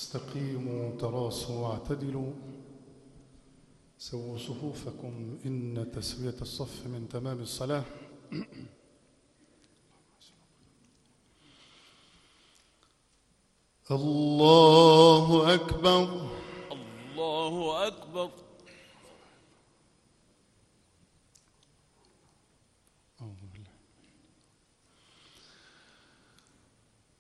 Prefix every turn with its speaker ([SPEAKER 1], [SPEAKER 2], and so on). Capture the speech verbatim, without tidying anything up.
[SPEAKER 1] استقيموا تراصوا واعتدلوا سووا صفوفكم إن تسوية الصف من تمام الصلاة. الله أكبر.
[SPEAKER 2] الله أكبر.